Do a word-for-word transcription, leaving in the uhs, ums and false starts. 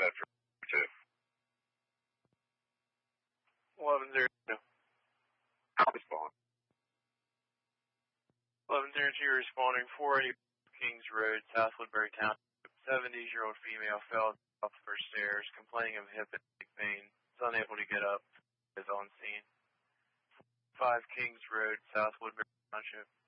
after two. eleven zero two. Respond. eleven zero two responding, four eighty Kings Road, South Woodbury Township. seventy-year-old female fell off the first stairs, complaining of hip and neck pain. Is unable to get up. Is on scene. five Kings Road, South Woodbury Township.